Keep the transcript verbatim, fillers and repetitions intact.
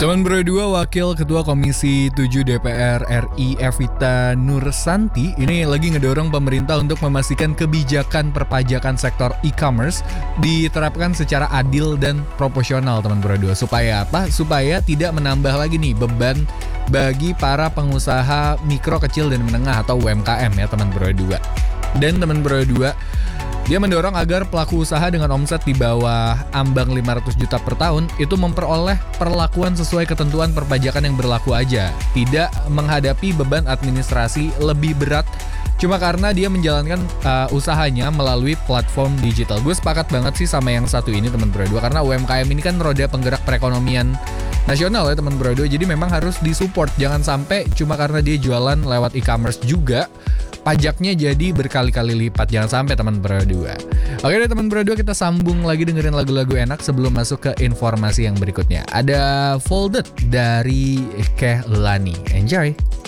Teman Bro dua, Wakil Ketua Komisi tujuh D P R R I Evita Nursanti ini lagi ngedorong pemerintah untuk memastikan kebijakan perpajakan sektor e-commerce diterapkan secara adil dan proporsional, teman Bro dua. Supaya apa? Supaya tidak menambah lagi nih beban bagi para pengusaha mikro, kecil, dan menengah atau U M K M ya teman Bro dua. Dan teman Bro dua, dia mendorong agar pelaku usaha dengan omset di bawah ambang lima ratus juta per tahun itu memperoleh perlakuan sesuai ketentuan perpajakan yang berlaku aja. Tidak menghadapi beban administrasi lebih berat cuma karena dia menjalankan uh, usahanya melalui platform digital. Gue sepakat banget sih sama yang satu ini teman Bro dua, karena U M K M ini kan roda penggerak perekonomian nasional ya teman Bro dua. Jadi memang harus disupport. Jangan sampai cuma karena dia jualan lewat e-commerce juga pajaknya jadi berkali-kali lipat. Jangan sampai teman Bro dua. Oke deh teman Bro dua, kita sambung lagi dengerin lagu-lagu enak sebelum masuk ke informasi yang berikutnya. Ada Folded dari Kehlani. Enjoy.